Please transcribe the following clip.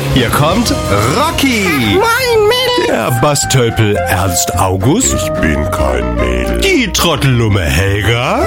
Hier kommt Rocky. Moin, Mädel. Der Bastölpel Ernst August. Ich bin kein Mädel. Die Trottellumme Helga.